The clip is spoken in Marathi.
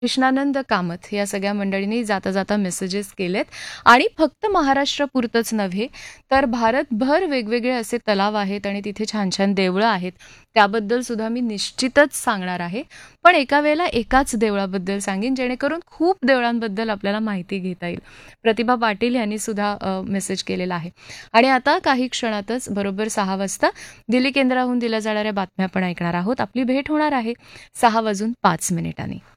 कृष्णानंद कामत या सगळ्या मंडळींनी जाता जाता मेसेजेस केलेत आणि फक्त महाराष्ट्रापुरतंच नव्हे तर भारतभर वेगवेगळे असे तलाव आहेत आणि तिथे छान छान देवळं आहेत. त्याबद्दल सुद्धा मी निश्चितच सांगणार आहे. पण एका वेळेला एकाच देवळाबद्दल सांगेन जेणेकरून खूप देवळांबद्दल आपल्याला माहिती घेता येईल. प्रतिभा पाटील यांनी सुद्धा मेसेज केलेला आहे. आणि आता काही क्षणातच बरोबर 6 वाजता दिल्ली केंद्राहून दिल्या जाणाऱ्या बातम्या आपण ऐकणार आहोत. आपली भेट होणार आहे 6:05 मिनिटांनी.